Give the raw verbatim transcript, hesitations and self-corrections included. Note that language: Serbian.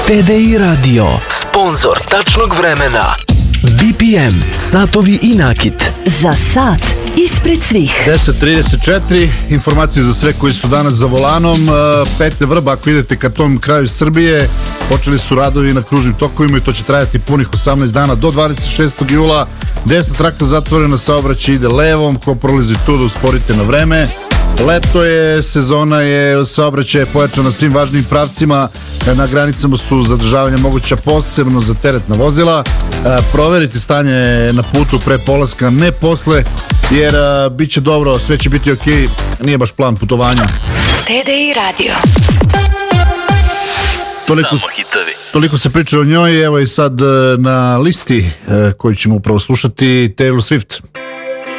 T D I Radio, sponzor tačnog vremena. B P M, satovi i nakit. Za sat ispred svih. deset trideset četiri, informacije za sve koji su danas za volanom. Petlja Vrba, ako idete ka tom kraju Srbije, počeli su radovi na kružnim tokovima i to će trajati punih osamnaest dana do dvadeset šestog jula. Desna traka zatvorena, saobraćaj ide levom, ko prolazi tu da usporite na vreme. Leto je, sezona je, saobraćaj je pojačan na svim važnim pravcima, na granicama su zadržavanja moguća posebno za teretna vozila. Proverite stanje na putu pre polaska, ne posle, jer bit će dobro, sve će biti ok, nije baš plan putovanja. T D I Radio. Toliko, Samo hitovi. Toliko se priča o njoj, evo i sad na listi koju ćemo upravo slušati, Taylor Swift.